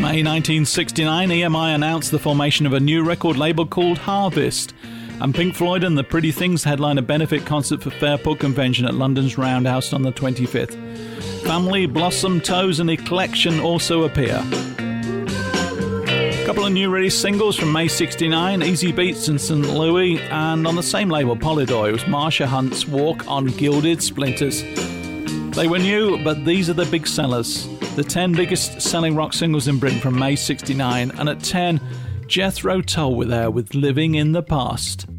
May 1969, EMI announced the formation of a new record label called Harvest, and Pink Floyd and the Pretty Things headlined a benefit concert for Fairport Convention at London's Roundhouse on the 25th. Family, Blossom, Toes and Eclection also appear. A couple of new release singles from May 69, Easy Beats and St. Louis, and on the same label, Polydor, was Marsha Hunt's Walk on Gilded Splinters. They were new, but these are the big sellers. The 10 biggest selling rock singles in Britain from May 69, and at 10, Jethro Tull were there with Living in the Past.